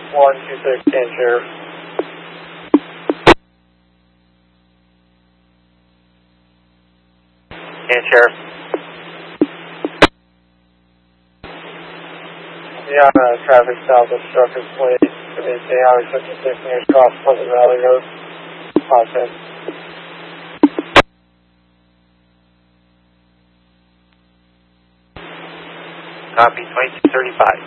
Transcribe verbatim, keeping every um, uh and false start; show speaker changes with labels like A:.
A: one two six, Dan Sheriff. Dan Sheriff. Yeah, uh, traffic south obstructed plate. Maintain Highway fifty-six near cross Pleasant Valley Road. Five ten.
B: Copy, twenty-two thirty-five.